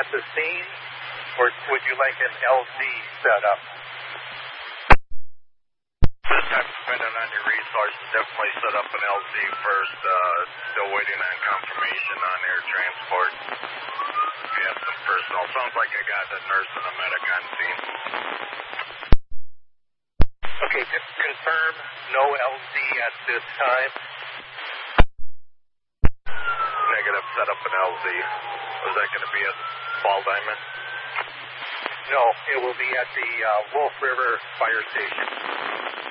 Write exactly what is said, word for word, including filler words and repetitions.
at the scene, or would you like an L Z set up? This time, depending on your resources, definitely set up an L Z first. Uh, still waiting on confirmation on air transport. We have some personnel. Sounds like I got a nurse and a medic on scene. Okay, just confirm no L Z at this time. Negative, set up an L Z. Was that going to be at Ball Diamond? No, it will be at the uh, Wolf River Fire Station.